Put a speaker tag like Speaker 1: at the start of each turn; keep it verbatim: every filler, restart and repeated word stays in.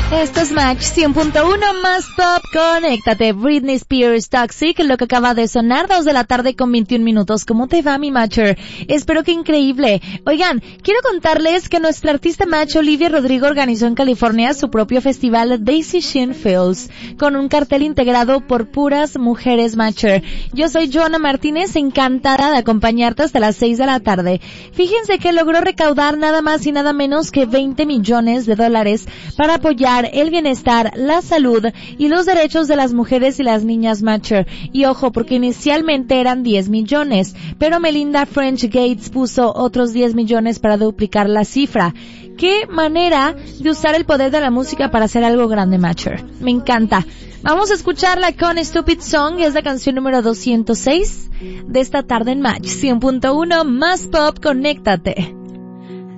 Speaker 1: Esto es Match cien punto uno más Pop. Conéctate. Britney Spears, Toxic, lo que acaba de sonar, dos de la tarde con veintiún minutos. ¿Cómo te va, mi Matcher? Espero que increíble. Oigan, quiero contarles que nuestra artista Match, Olivia Rodrigo, organizó en California su propio festival Daisy Sheen Fields, con un cartel integrado por puras mujeres Matcher. Yo soy Joana Martínez, encantada de acompañarte hasta las seis de la tarde. Fíjense que logró recaudar nada más y nada menos que veinte millones de dólares para apoyar el bienestar, la salud y los derechos de las mujeres y las niñas Matcher. Y ojo, porque inicialmente eran diez millones, pero Melinda French Gates puso otros diez millones para duplicar la cifra. Qué manera de usar el poder de la música para hacer algo grande, Matcher. Me encanta. Vamos a escucharla con Stupid Song, es la canción número doscientos seis de esta tarde en Match cien punto uno más Pop. Conéctate.